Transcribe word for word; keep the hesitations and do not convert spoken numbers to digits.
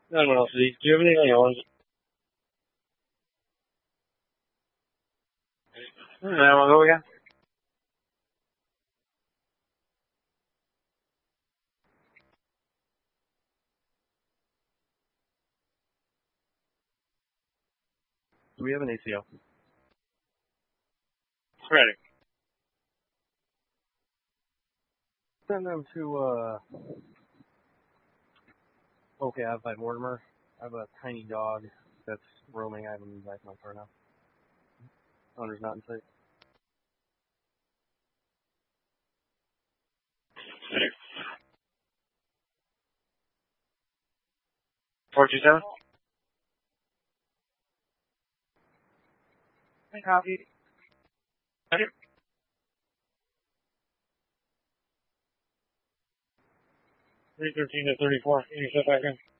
No one else. Do you have anything on yours? No, I'll go again. Do we have an A C L? Ready. Send them to, uh, okay, I have by Mortimer. I have a tiny dog that's roaming. I haven't been back in my car now. Owner's not in sight. four two seven? Hey, copy. Okay. three thirteen to thirty-four. Can you step back in?